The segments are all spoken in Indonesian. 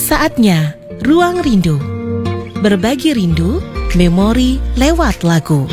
Saatnya Ruang Rindu. Berbagi rindu, memori lewat lagu.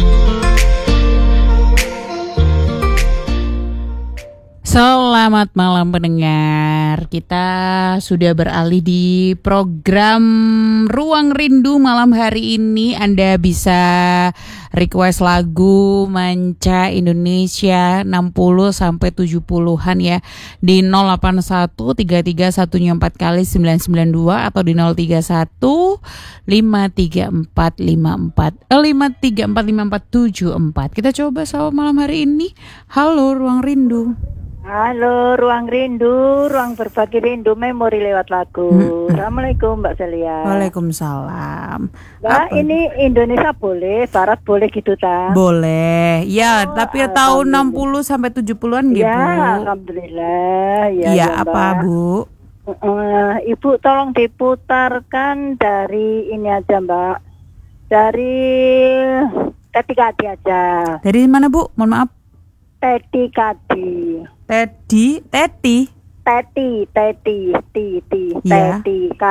Selamat malam pendengar. Kita sudah beralih di program Ruang Rindu malam hari ini. Anda bisa request lagu manca Indonesia 60 sampai 70-an ya di 08133144 kali 992 atau di 031 53454 Kita coba sama malam hari ini. Halo Ruang Rindu. Halo, Ruang Rindu, ruang berbagi rindu, memori lewat lagu. Assalamualaikum Mbak Celia. Waalaikumsalam. Mbak, ini Indonesia boleh, Barat boleh gitu tak? Boleh, ya, tapi tahun 60 sampai 70-an gitu. Ya, alhamdulillah. Ya, apa Bu? Ibu tolong diputarkan dari ini aja Mbak. Dari Teti Kadi aja. Dari mana Bu? Mohon maaf. Teti Kadi. Teti Kadi.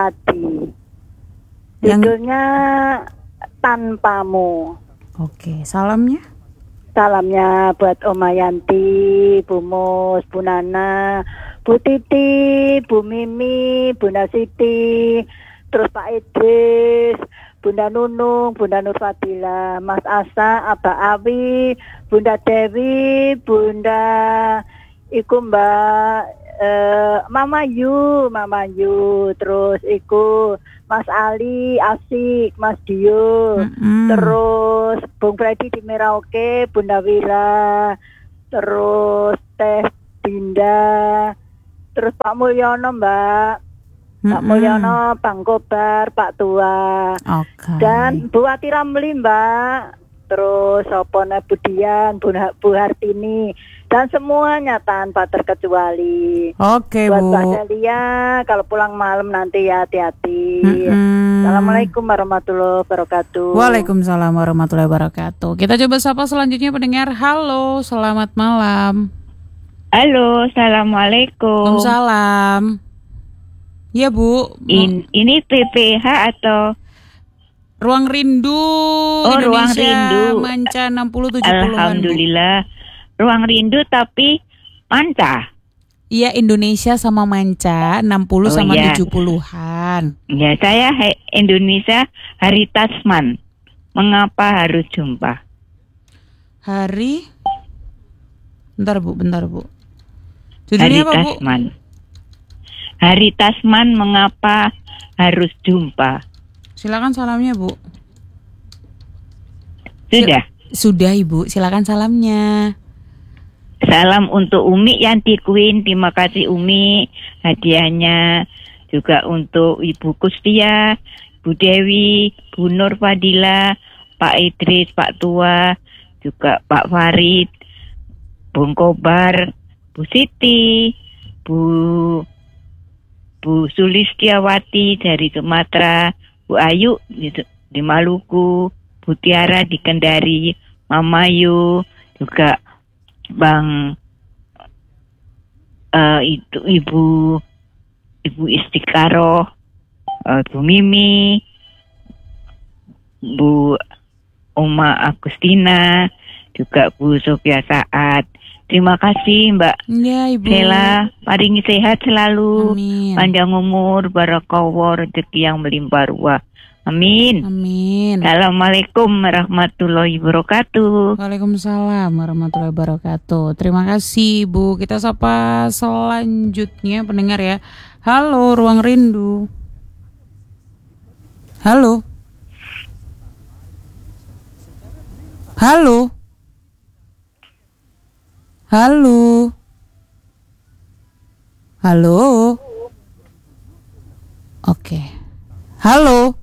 Judulnya Tanpamu. Oke, salamnya? Salamnya buat Oma Yanti, Bu Mus, Bu Nana, Bu Titi, Bu Mimi, Bunda Siti, terus Pak Idris, Bunda Nunung, Bunda Nur Fadila, Mas Asa, Abah Awi, Bunda Dewi, Bunda iku Mbak Mama Yu, terus iku Mas Ali, Asik, Mas Dio, terus Bung Freddy di Merauke, Bunda Wira, terus Teh Dinda, terus Pak Mulyono Mbak, Pak Mulyono, Bang Kobar, Pak Tua, dan Bu Ati Ramli Mbak, terus Sopona Budian, Bu Hartini, dan semuanya tanpa terkecuali. Oke, buat Bu. Mbak Celia, kalau pulang malam nanti ya hati-hati. Assalamualaikum warahmatullahi wabarakatuh. Waalaikumsalam warahmatullahi wabarakatuh. Kita coba sapa selanjutnya pendengar. Halo, selamat malam. Halo, assalamualaikum. Waalaikumsalam. Ya Bu. Ini PPH atau Ruang Rindu Indonesia Ruang Rindu manca 60-70-an. Alhamdulillah. Ruang Rindu tapi manca. Iya, Indonesia sama manca 60 sama 70-an. Ya, saya Indonesia Hari Tasman. Mengapa harus jumpa? Hari Bentar Bu. Judulnya Hari apa, Bu? Tasman. Hari Tasman mengapa harus jumpa? Silakan salamnya, Bu. Sudah. Sudah, Ibu. Silakan salamnya. Salam untuk Umi Yanti Queen. Terima kasih Umi hadiahnya. Juga untuk Ibu Kustia, Bu Dewi, Bu Nur Fadila, Pak Idris, Pak Tua, juga Pak Farid, Bung Kobar, Bu Siti, Bu Sulistiawati dari Sumatera, Bu Ayu di Maluku, Bu Tiara di Kendari, Mama Yu, juga Bang itu Ibu Istiqaroh, Bu Mimi, Bu Oma Agustina, juga Bu Sofia Saat. Terima kasih Mbak Sela, paringi sehat selalu. Amin. Panjang umur, barakallah, rezeki yang melimpah ruah. Amin. Assalamualaikum warahmatullahi wabarakatuh. Waalaikumsalam warahmatullahi wabarakatuh. Terima kasih Bu. Kita sapa selanjutnya pendengar ya. Halo Ruang Rindu. Halo. Oke. Halo.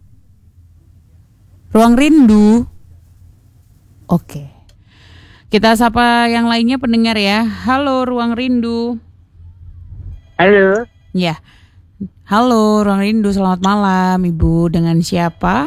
Ruang Rindu. Oke. Kita sapa yang lainnya pendengar ya. Halo Ruang Rindu. Halo. Ya. Halo Ruang Rindu, selamat malam Ibu. Dengan siapa?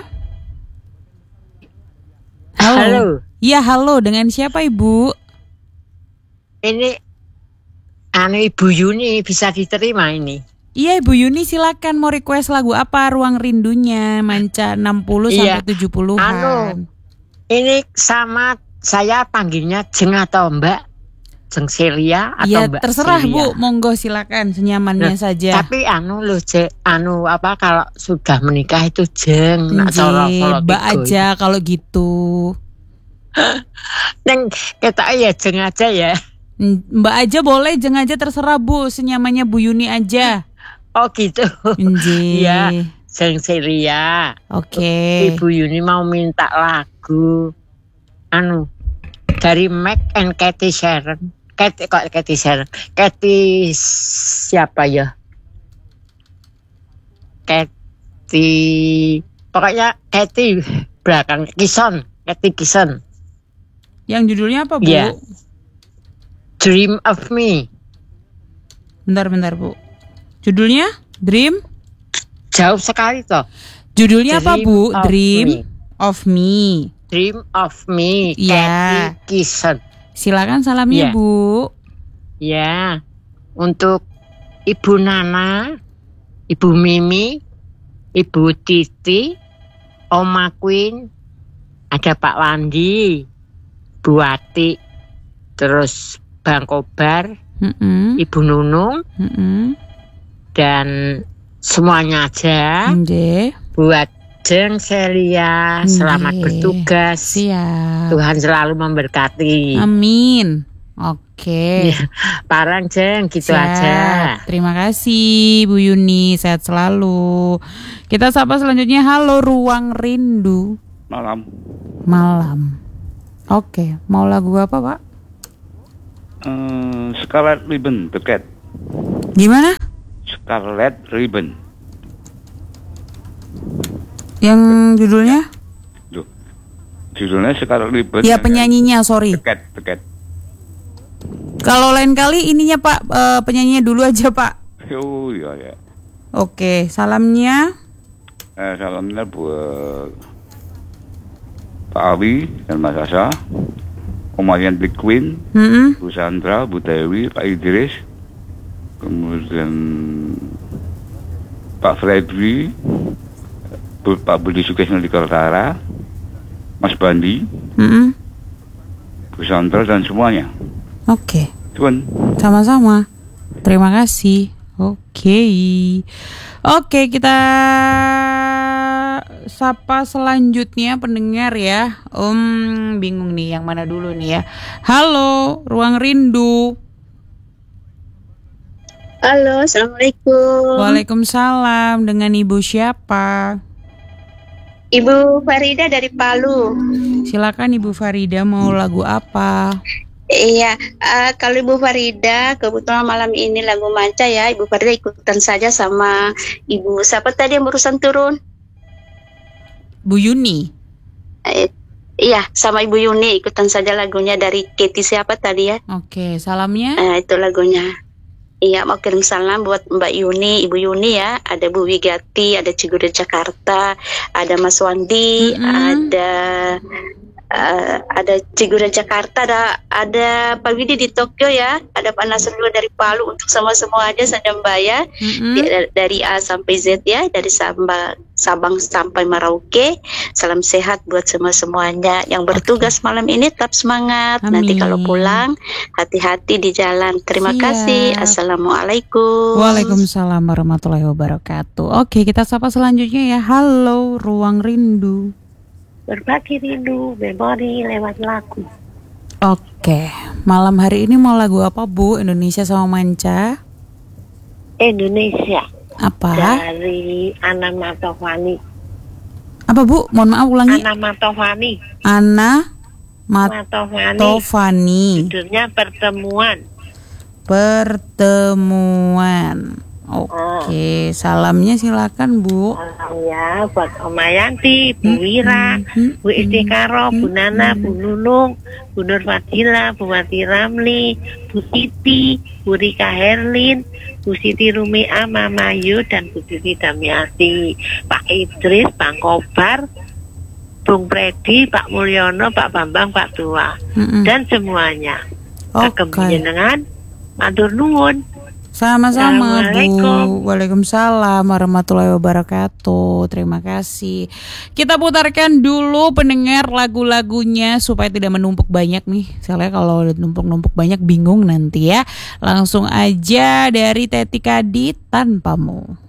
Halo. Iya, halo. Dengan siapa Ibu? Ini Ibu Yuni, bisa diterima ini. Iya Ibu Yuni silakan mau request lagu apa Ruang Rindunya Manca 60 Iya. sampai 70-an. Ini sama saya panggilnya Jeng atau Mbak? Jeng Celia atau Iya Mbak terserah Celia? Bu, monggo silakan senyamannya saja. Tapi kalau sudah menikah itu Jeng, nak Nggih, Mbak aja kalau gitu. Neng kita ya Jeng aja ya. Mbak aja boleh, Jeng aja terserah Bu, senyamannya Bu Yuni aja. Oh gitu. Nggih. Iya, Jeng Celia. Oke. Ibu Yuni mau minta lagu dari Mac and Cathy Sharon. Cathy Sharon. Cathy siapa ya? Cathy, pokoknya Cathy belakang Cathy Kison. Yang judulnya apa Bu? Iya. Dream of Me. Bentar Bu. Judulnya Dream? Jauh sekali toh. Judulnya apa Bu? Of Dream Me. of Me. Dream of Me. Iya. Cathy Kison. Silakan salamnya Iya. Bu. Ya, untuk Ibu Nana, Ibu Mimi, Ibu Titi, Oma Queen, ada Pak Wandi, Bu Wati, terus Bang Kobar, Ibu Nunung, dan semuanya aja. Nggih. Buat Jeng Celia, selamat Nggih. bertugas. Siap. Tuhan selalu memberkati. Amin. Oke. Ya, parang Jeng, gitu Siap. aja. Terima kasih Bu Yuni, sehat selalu. Kita sapa selanjutnya. Halo Ruang Rindu. Malam. Oke, mau lagu apa Pak? Scarlet Ribbon, The Cat. Gimana? Scarlet Ribbon. Yang judulnya? Loh, judulnya Scarlet Ribbon. Ya penyanyinya, sorry. The Cat. Kalau lain kali ininya Pak, penyanyinya dulu aja Pak. Oh iya ya. Oke, salamnya. Salamnya buat Pak Awi dan Mas Asa, Om Aryan Big Queen, Bu Sandra, Bu Dewi, Pak Idris, kemudian Pak Fredri, Pak Budi Sukesno di Kaltara, Mas Bandi, Bu Sandra dan semuanya. Oke. Tuan. Sama-sama. Terima kasih. Oke, kita sapa selanjutnya pendengar ya. Bingung nih yang mana dulu nih ya. Halo, Ruang Rindu. Halo, Assalamualaikum. Waalaikumsalam. Dengan Ibu siapa? Ibu Farida dari Palu. Silakan Ibu Farida, mau lagu apa? Iya, kalau Ibu Farida kebetulan malam ini lagu manca ya. Ibu Farida ikutan saja sama Ibu siapa tadi yang barusan turun? Bu Yuni. Iya, sama Ibu Yuni ikutan saja lagunya dari Cathy siapa tadi ya? Oke, salamnya. Itu lagunya. Iya, mau kirim salam buat Mbak Yuni, Ibu Yuni ya. Ada Bu Wigati, ada Cigude Jakarta, ada Mas Wandi, ada Cigude Jakarta, ada Pak Widi di Tokyo ya, ada Pak Nasr juga dari Palu. Untuk semua aja saja Mbak ya, dari A sampai Z ya, dari Sabang sampai Merauke. Salam sehat buat semuanya yang bertugas malam ini, tetap semangat. Amin. Nanti kalau pulang hati-hati di jalan. Terima Siap. kasih. Assalamualaikum. Waalaikumsalam warahmatullahi wabarakatuh. Oke, kita sapa selanjutnya ya. Halo, Ruang Rindu. Berbagi rindu, memori lewat lagu. Oke, malam hari ini mau lagu apa Bu? Indonesia sama Manca? Indonesia. Apa? Dari Ana Matovani. Apa Bu? Mohon maaf ulangi. Ana Matovani. Ana Matovani. Matovani. Judulnya Pertemuan. Oke, salamnya silakan Bu. Salam ya buat Oma Yanti, Bu Wira, Bu Istikaro, Bu Nana, Bu Nunung, Bu Nur Fadila, Bu Wati Ramli, Bu Siti, Bu Rika Herlin, Bu Siti Rumia, Mama Yu, dan Bu Siti Damiati, Pak Idris, Bang Kobar, Bung Predi, Pak Mulyono, Pak Bambang, Pak Tua, dan semuanya. Kagem jenengan matur nuwun. Sama-sama Assalamualaikum. Bu. Waalaikumsalam warahmatullahi wabarakatuh. Terima kasih. Kita putarkan dulu pendengar lagu-lagunya supaya tidak menumpuk banyak nih. Soalnya kalau numpuk-numpuk banyak bingung nanti ya. Langsung aja dari Teti Kadi, Tanpamu.